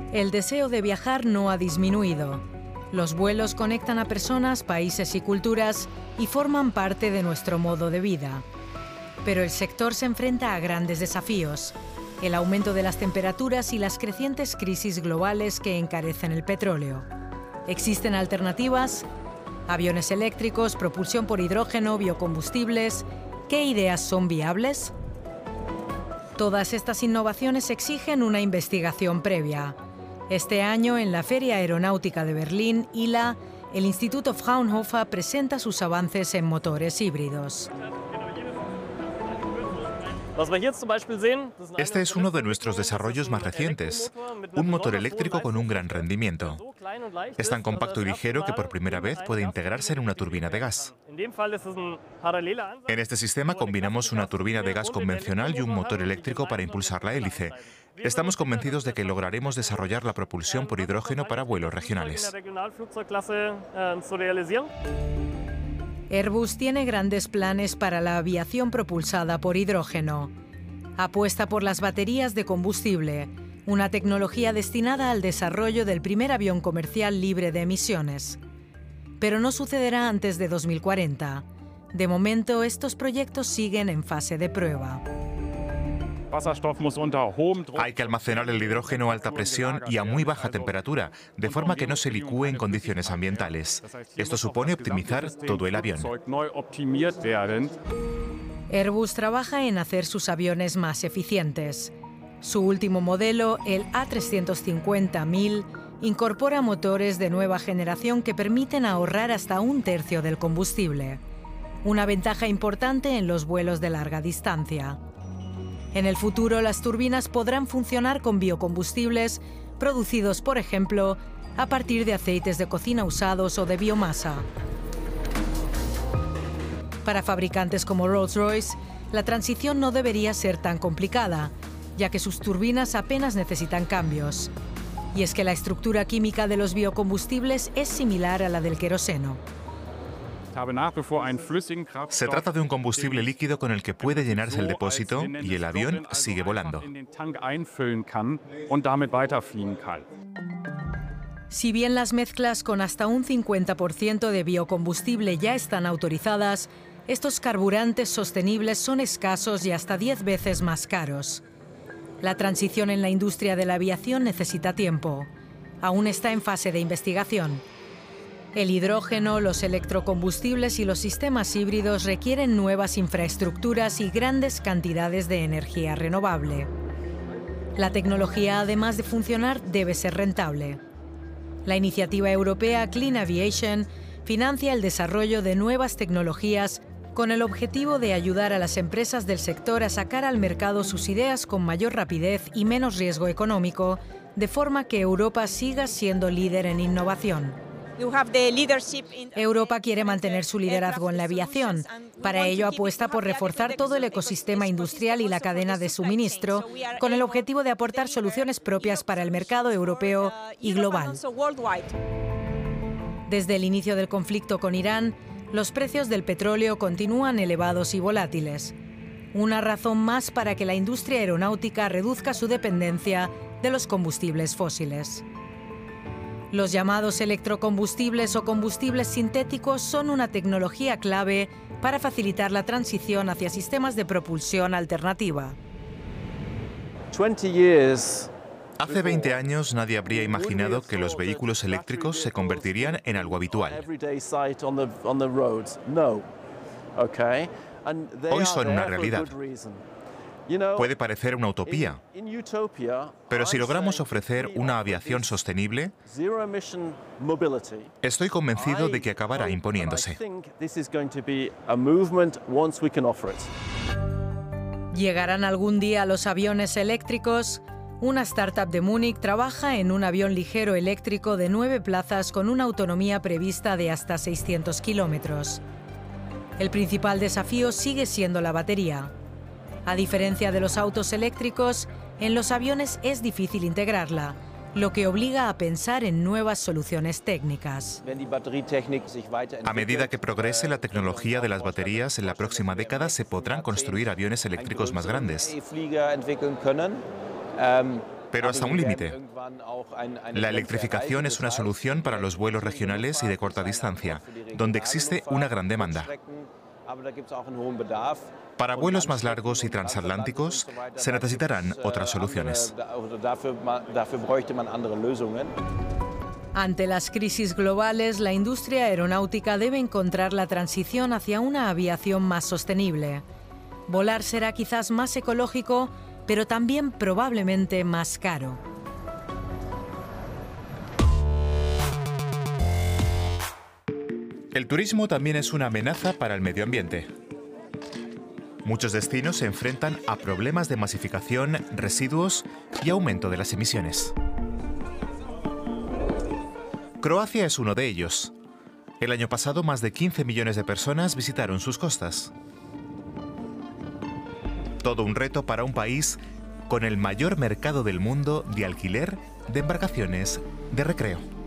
El deseo de viajar no ha disminuido. Los vuelos conectan a personas, países y culturas y forman parte de nuestro modo de vida. Pero el sector se enfrenta a grandes desafíos: el aumento de las temperaturas y las crecientes crisis globales que encarecen el petróleo. ¿Existen alternativas? ¿Aviones eléctricos, propulsión por hidrógeno, biocombustibles? ¿Qué ideas son viables? Todas estas innovaciones exigen una investigación previa. Este año, en la Feria Aeronáutica de Berlín, ILA, el Instituto Fraunhofer presenta sus avances en motores híbridos. Este es uno de nuestros desarrollos más recientes, un motor eléctrico con un gran rendimiento. Es tan compacto y ligero que por primera vez puede integrarse en una turbina de gas. En este sistema combinamos una turbina de gas convencional y un motor eléctrico para impulsar la hélice. Estamos convencidos de que lograremos desarrollar la propulsión por hidrógeno para vuelos regionales. Airbus tiene grandes planes para la aviación propulsada por hidrógeno. Apuesta por las baterías de combustible, una tecnología destinada al desarrollo del primer avión comercial libre de emisiones. Pero no sucederá antes de 2040. De momento, estos proyectos siguen en fase de prueba. Hay que almacenar el hidrógeno a alta presión y a muy baja temperatura, de forma que no se licúe en condiciones ambientales. Esto supone optimizar todo el avión. Airbus trabaja en hacer sus aviones más eficientes. Su último modelo, el A350-1000, incorpora motores de nueva generación que permiten ahorrar hasta un tercio del combustible. Una ventaja importante en los vuelos de larga distancia. En el futuro, las turbinas podrán funcionar con biocombustibles producidos, por ejemplo, a partir de aceites de cocina usados o de biomasa. Para fabricantes como Rolls-Royce, la transición no debería ser tan complicada, ya que sus turbinas apenas necesitan cambios. Y es que la estructura química de los biocombustibles es similar a la del queroseno. Se trata de un combustible líquido con el que puede llenarse el depósito y el avión sigue volando. Si bien las mezclas con hasta un 50% de biocombustible ya están autorizadas, estos carburantes sostenibles son escasos y hasta 10 veces más caros. La transición en la industria de la aviación necesita tiempo. Aún está en fase de investigación. El hidrógeno, los electrocombustibles y los sistemas híbridos requieren nuevas infraestructuras y grandes cantidades de energía renovable. La tecnología, además de funcionar, debe ser rentable. La iniciativa europea Clean Aviation financia el desarrollo de nuevas tecnologías con el objetivo de ayudar a las empresas del sector a sacar al mercado sus ideas con mayor rapidez y menos riesgo económico, de forma que Europa siga siendo líder en innovación. Europa quiere mantener su liderazgo en la aviación. Para ello apuesta por reforzar todo el ecosistema industrial y la cadena de suministro, con el objetivo de aportar soluciones propias para el mercado europeo y global. Desde el inicio del conflicto con Irán, los precios del petróleo continúan elevados y volátiles. Una razón más para que la industria aeronáutica reduzca su dependencia de los combustibles fósiles. Los llamados electrocombustibles o combustibles sintéticos son una tecnología clave para facilitar la transición hacia sistemas de propulsión alternativa. Hace 20 años nadie habría imaginado que los vehículos eléctricos se convertirían en algo habitual. Hoy son una realidad. Puede parecer una utopía, pero si logramos ofrecer una aviación sostenible, estoy convencido de que acabará imponiéndose. ¿Llegarán algún día los aviones eléctricos? Una startup de Múnich trabaja en un avión ligero eléctrico de 9 plazas con una autonomía prevista de hasta 600 kilómetros. El principal desafío sigue siendo la batería. A diferencia de los autos eléctricos, en los aviones es difícil integrarla, lo que obliga a pensar en nuevas soluciones técnicas. A medida que progrese la tecnología de las baterías, en la próxima década se podrán construir aviones eléctricos más grandes. pero hasta un límite. La electrificación es una solución para los vuelos regionales y de corta distancia, donde existe una gran demanda. Para vuelos más largos y transatlánticos se necesitarán otras soluciones. Ante las crisis globales, la industria aeronáutica debe encontrar la transición hacia una aviación más sostenible. Volar será quizás más ecológico, pero también probablemente más caro. El turismo también es una amenaza para el medio ambiente. Muchos destinos se enfrentan a problemas de masificación, residuos y aumento de las emisiones. Croacia es uno de ellos. El año pasado, más de 15 millones de personas visitaron sus costas. Todo un reto para un país con el mayor mercado del mundo de alquiler de embarcaciones de recreo.